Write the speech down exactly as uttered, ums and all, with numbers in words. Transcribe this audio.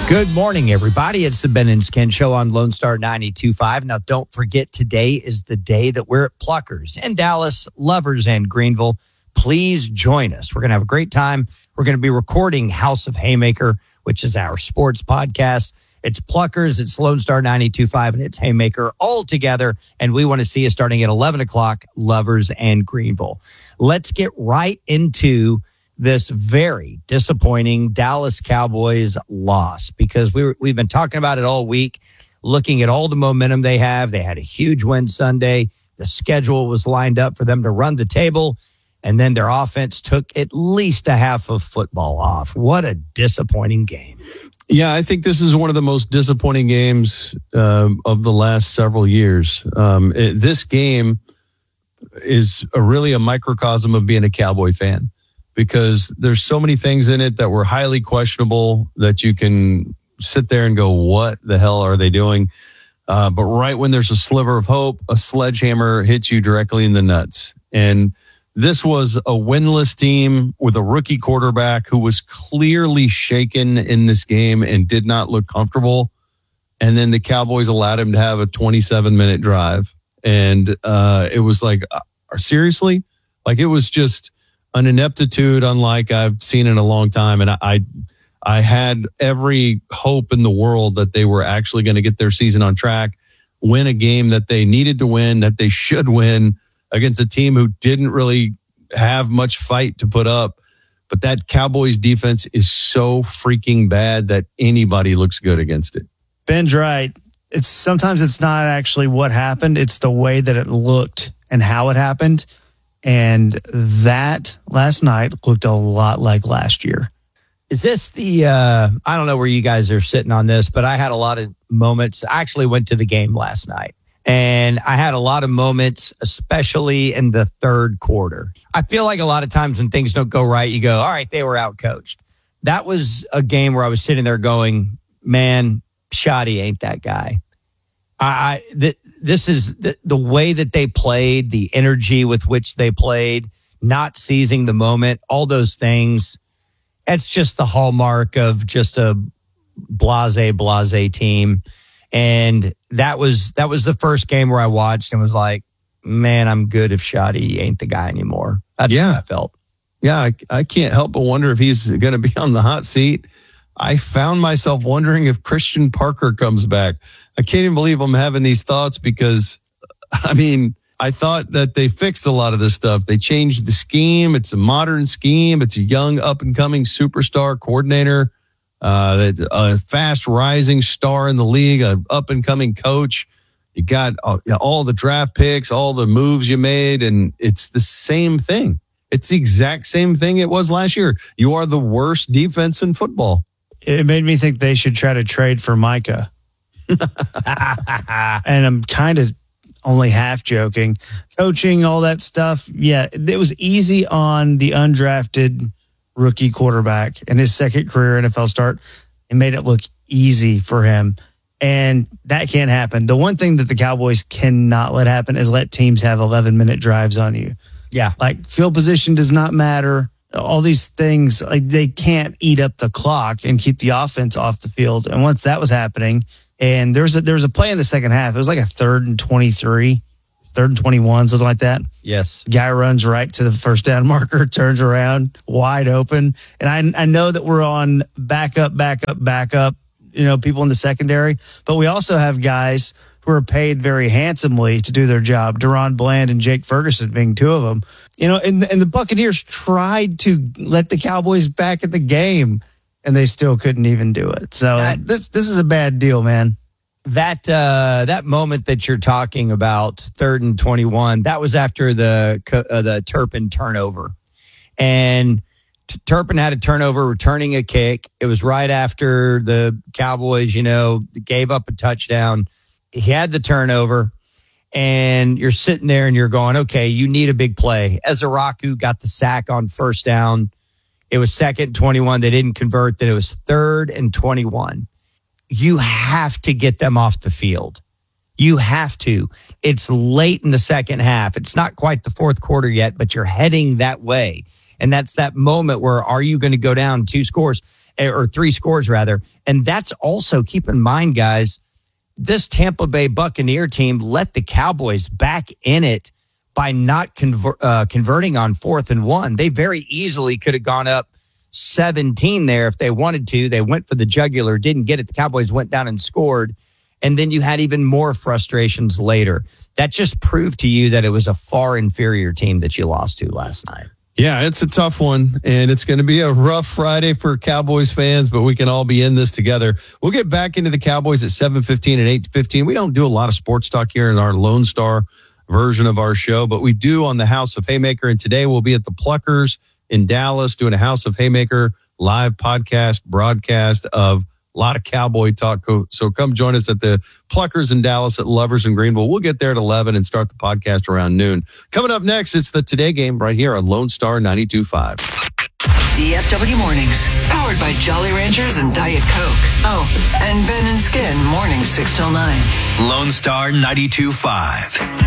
Good morning, everybody. It's the Ben and Ken Show on Lone Star ninety-two point five. Now, don't forget, today is the day that we're at Pluckers in Dallas, Lovers and Greenville. Please join us. We're going to have a great time. We're going to be recording House of Haymaker, which is our sports podcast. It's Pluckers, it's Lone Star ninety-two point five, and it's Haymaker all together. And we want to see you starting at eleven o'clock, Lovers and Greenville. Let's get right into this very disappointing Dallas Cowboys loss, because we were, we've been talking about it all week, looking at all the momentum they have. They had a huge win Sunday. The schedule was lined up for them to run the table, and then their offense took at least a half of football off. What a disappointing game. Yeah, I think this is one of the most disappointing games um, of the last several years. Um, it, this game is a, really a microcosm of being a Cowboy fan, because there's so many things in it that were highly questionable that you can sit there and go, what the hell are they doing? Uh, but right when there's a sliver of hope, a sledgehammer hits you directly in the nuts. And this was a winless team with a rookie quarterback who was clearly shaken in this game and did not look comfortable. And then the Cowboys allowed him to have a twenty-seven minute drive. And uh, it was like, uh, seriously? Like, it was just an ineptitude unlike I've seen in a long time. And I, I, I had every hope in the world that they were actually going to get their season on track, win a game that they needed to win, that they should win against a team who didn't really have much fight to put up. But that Cowboys defense is so freaking bad that anybody looks good against it. Ben's right. It's sometimes it's not actually what happened. It's the way that it looked and how it happened. And that last night looked a lot like last year. Is this the, uh, I don't know where you guys are sitting on this, but I had a lot of moments. I actually went to the game last night, and I had a lot of moments, especially in the third quarter. I feel like a lot of times when things don't go right, you go, all right, they were outcoached. That was a game where I was sitting there going, man, Shoddy ain't that guy. I, I th- this is the, the way that they played, the energy with which they played, not seizing the moment, all those things. It's just the hallmark of just a blase, blase team. And that was that was the first game where I watched and was like, man, I'm good if Shoddy ain't the guy anymore. That's yeah. how I felt. Yeah, I, I can't help but wonder if he's going to be on the hot seat. I found myself wondering if Christian Parker comes back. I can't even believe I'm having these thoughts because, I mean, I thought that they fixed a lot of this stuff. They changed the scheme. It's a modern scheme. It's a young, up-and-coming superstar coordinator, uh, a fast rising star in the league, an up-and-coming coach. You got all the draft picks, all the moves you made, and it's the same thing. It's the exact same thing it was last year. You are the worst defense in football. It made me think they should try to trade for Micah. And I'm kind of only half joking. Coaching, all that stuff. Yeah, it was easy on the undrafted rookie quarterback in his second career N F L start. It made it look easy for him. And that can't happen. The one thing that the Cowboys cannot let happen is let teams have eleven minute drives on you. Yeah. Like field position does not matter. All these things, like they can't eat up the clock and keep the offense off the field. And once that was happening, and there was a, there was a play in the second half. It was like a third and twenty-three, third and twenty-one, something like that. Yes. Guy runs right to the first down marker, turns around, wide open. And I I know that we're on back up, back up, back up, you know, people in the secondary. But we also have guys who are paid very handsomely to do their job. Deron Bland and Jake Ferguson being two of them. You know, and, and the Buccaneers tried to let the Cowboys back in the game, and they still couldn't even do it. So that, this this is a bad deal, man. That uh, that moment that you're talking about, third and twenty-one, that was after the uh, the Turpin turnover. And T- Turpin had a turnover returning a kick. It was right after the Cowboys, you know, gave up a touchdown. He had the turnover, and you're sitting there and you're going, okay, you need a big play. Ezeraku got the sack on first down. It was second and twenty-one. They didn't convert. Then it was third and twenty-one. You have to get them off the field. You have to. It's late in the second half. It's not quite the fourth quarter yet, but you're heading that way. And that's that moment where are you going to go down two scores? or three scores rather. And that's also, keep in mind, guys, this Tampa Bay Buccaneer team let the Cowboys back in it by not conver- uh, converting on fourth and one. They very easily could have gone up seventeen there if they wanted to. They went for the jugular, didn't get it. The Cowboys went down and scored. And then you had even more frustrations later. That just proved to you that it was a far inferior team that you lost to last night. Yeah, it's a tough one, and it's going to be a rough Friday for Cowboys fans, but we can all be in this together. We'll get back into the Cowboys at seven fifteen and eight fifteen. We don't do a lot of sports talk here in our Lone Star version of our show, but we do on the House of Haymaker, and today we'll be at the Pluckers in Dallas doing a House of Haymaker live podcast broadcast of a lot of Cowboy talk. So come join us at the Pluckers in Dallas at Lovers in Greenville. We'll get there at eleven and start the podcast around noon. Coming up next, it's the Today Game right here on Lone Star ninety-two point five. D F W Mornings, powered by Jolly Ranchers and Diet Coke. Oh, and Ben and Skin, mornings six till nine. Lone Star ninety-two point five.